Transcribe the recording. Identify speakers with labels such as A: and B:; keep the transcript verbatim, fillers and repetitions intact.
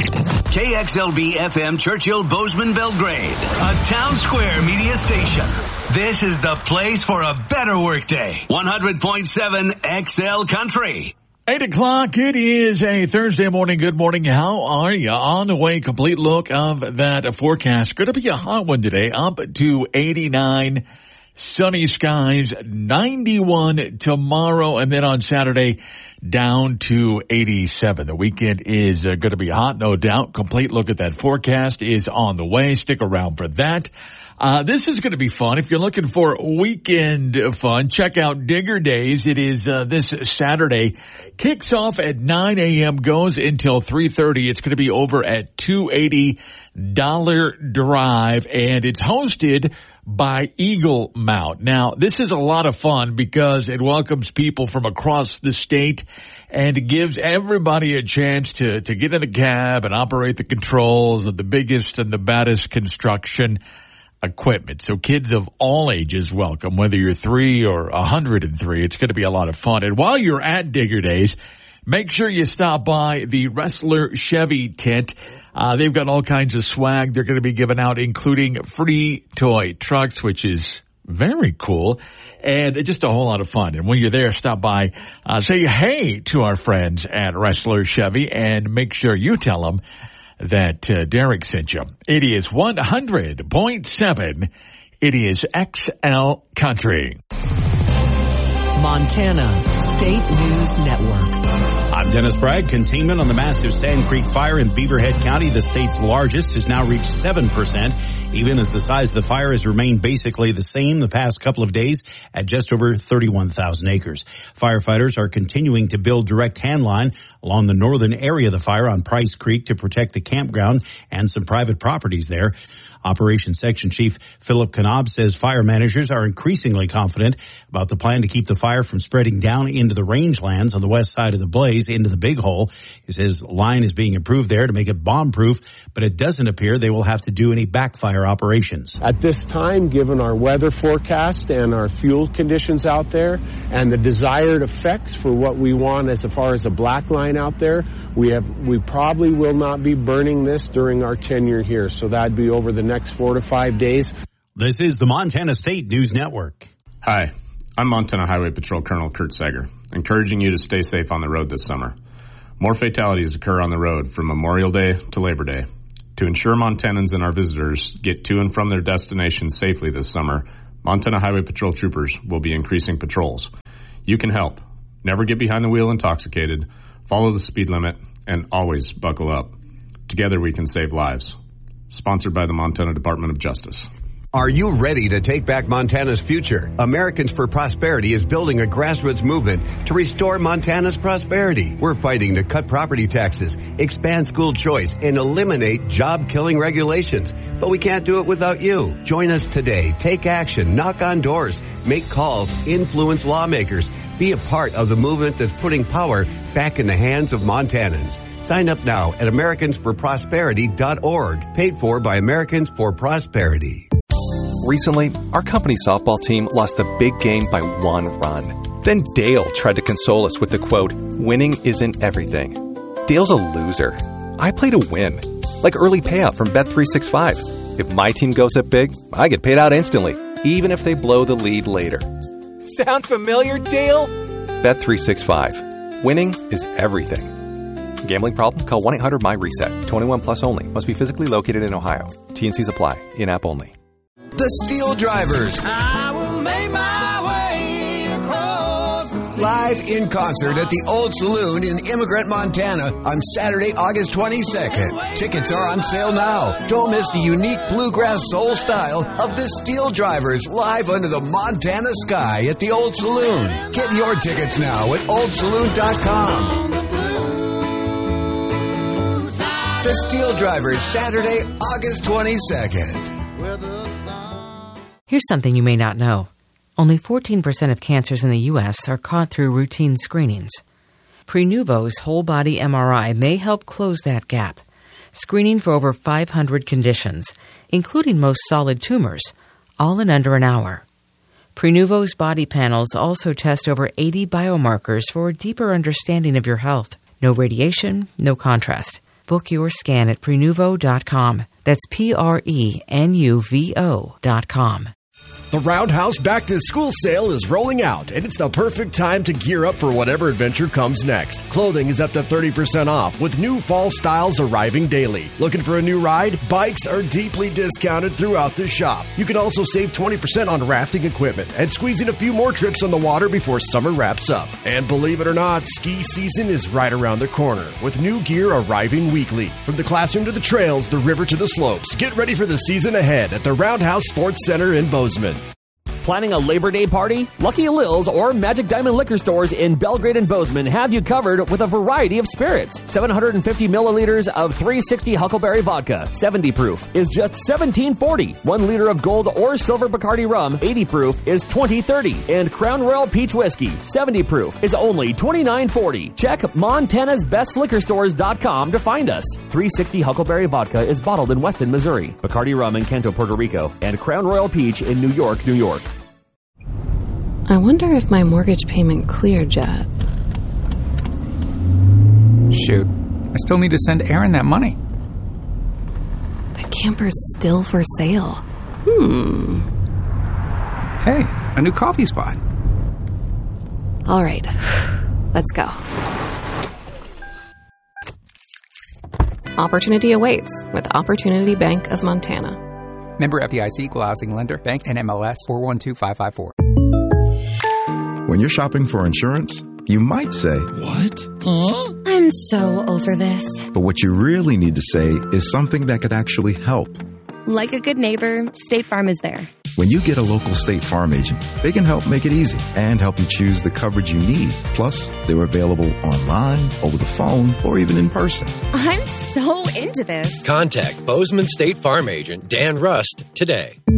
A: K X L B F M Churchill Bozeman Belgrade, a town square media station. This is the place for a better workday. one hundred point seven X L Country.
B: Eight o'clock, it is a Thursday morning. Good morning. How are you? On the way, complete look of that forecast. Going to be a hot one today, up to eighty-nine, sunny skies, ninety-one tomorrow, and then on Saturday, down to eighty-seven. The weekend is uh, going to be hot, no doubt. Complete look at that forecast is on the way. Stick around for that. Uh, this is going to be fun. If you're looking for weekend fun, check out Digger Days. It is uh, this Saturday. Kicks off at nine a.m., goes until three thirty. It's going to be over at two eighty Dollar Drive, and it's hosted by Eagle Mount. Now, this is a lot of fun because it welcomes people from across the state and it gives everybody a chance to, to get in the cab and operate the controls of the biggest and the baddest construction equipment. So kids of all ages welcome, whether you're three or one hundred three. It's going to be a lot of fun. And while you're at Digger Days, make sure you stop by the Wrestler Chevy tent. Uh, they've got all kinds of swag they're going to be giving out, including free toy trucks, which is very cool, and just a whole lot of fun. And when you're there, stop by, uh, say hey to our friends at Wrestler Chevy, and make sure you tell them that uh, Derek sent you. It is one hundred point seven. It is X L Country.
C: Montana State News Network.
D: I'm Dennis Bragg. Containment on the massive Sand Creek fire in Beaverhead County, the state's largest, has now reached seven percent, even as the size of the fire has remained basically the same the past couple of days at just over thirty-one thousand acres. Firefighters are continuing to build direct hand line along the northern area of the fire on Price Creek to protect the campground and some private properties there. Operations Section Chief Philip Knob says fire managers are increasingly confident about the plan to keep the fire from spreading down into the rangelands on the west side of the blaze into the Big Hole. He says line is being improved there to make it bomb-proof, but it doesn't appear they will have to do any backfire operations.
E: At this time, given our weather forecast and our fuel conditions out there and the desired effects for what we want as far as a black line out there, we have we probably will not be burning this during our tenure here. So that'd be over the next four to five days.
D: This is the Montana State News Network.
F: Hi, I'm Montana Highway Patrol Colonel Kurt Sager, encouraging you to stay safe on the road this summer. More fatalities occur on the road from Memorial Day to Labor Day. To ensure Montanans and our visitors get to and from their destinations safely this summer, Montana Highway Patrol troopers will be increasing patrols. You can help. Never get behind the wheel intoxicated, follow the speed limit, and always buckle up. Together we can save lives. Sponsored by the Montana Department of Justice.
G: Are you ready to take back Montana's future? Americans for Prosperity is building a grassroots movement to restore Montana's prosperity. We're fighting to cut property taxes, expand school choice, and eliminate job-killing regulations. But we can't do it without you. Join us today. Take action. Knock on doors. Make calls. Influence lawmakers. Be a part of the movement that's putting power back in the hands of Montanans. Sign up now at Americans for Prosperity dot org. Paid for by Americans for Prosperity.
H: Recently, our company softball team lost the big game by one run. Then Dale tried to console us with the quote, "Winning isn't everything." Dale's a loser. I play to win. Like early payout from Bet three sixty-five. If my team goes up big, I get paid out instantly, even if they blow the lead later. Sound familiar, Dale? Bet three sixty-five. Winning is everything. Gambling problem? Call one eight hundred M Y reset. twenty-one plus only. Must be physically located in Ohio. T N Cs apply. In-app only.
I: The Steel Drivers.
J: I will make my way across.
I: Live in concert at the Old Saloon in Immigrant, Montana on Saturday, August twenty-second. Tickets are on sale now. Don't miss the unique bluegrass soul style of the Steel Drivers live under the Montana sky at the Old Saloon. Get your tickets now at old saloon dot com. The Steel Drivers, Saturday, August twenty-second.
C: Here's something you may not know. Only fourteen percent of cancers in the U S are caught through routine screenings. Prenuvo's whole-body M R I may help close that gap, screening for over five hundred conditions, including most solid tumors, all in under an hour. Prenuvo's body panels also test over eighty biomarkers for a deeper understanding of your health. No radiation, no contrast. Book your scan at prenuvo dot com. That's P R E N U V O dot com.
K: The Roundhouse Back to School sale is rolling out, and it's the perfect time to gear up for whatever adventure comes next. Clothing is up to thirty percent off, with new fall styles arriving daily. Looking for a new ride? Bikes are deeply discounted throughout the shop. You can also save twenty percent on rafting equipment and squeeze in a few more trips on the water before summer wraps up. And believe it or not, ski season is right around the corner, with new gear arriving weekly. From the classroom to the trails, the river to the slopes, get ready for the season ahead at the Roundhouse Sports Center in Bozeman.
L: Planning a Labor Day party? Lucky Lil's or Magic Diamond liquor stores in Belgrade and Bozeman have you covered with a variety of spirits. seven hundred fifty milliliters of three sixty Huckleberry vodka, seventy proof, is just seventeen forty. One liter of gold or silver Bacardi rum, eighty proof, is twenty thirty. And Crown Royal Peach Whiskey, seventy proof, is only twenty-nine forty. Check Montana's Best Liquor Stores dot com to find us. three sixty Huckleberry vodka is bottled in Weston, Missouri. Bacardi rum in Canto, Puerto Rico. And Crown Royal Peach in New York, New York.
M: I wonder if my mortgage payment cleared yet.
N: Shoot, I still need to send Aaron that money.
M: The camper's still for sale. Hmm.
N: Hey, a new coffee spot.
M: All right, let's go. Opportunity awaits with Opportunity Bank of Montana.
N: Member F D I C, Equal Housing Lender, Bank N M L S four one two five five four.
O: When you're shopping for insurance, you might say, "What?
P: Huh? I'm so over this."
O: But what you really need to say is something that could actually help.
P: Like a good neighbor, State Farm is there.
O: When you get a local State Farm agent, they can help make it easy and help you choose the coverage you need. Plus, they're available online, over the phone, or even in person.
P: I'm so into this.
Q: Contact Bozeman State Farm agent Dan Rust today.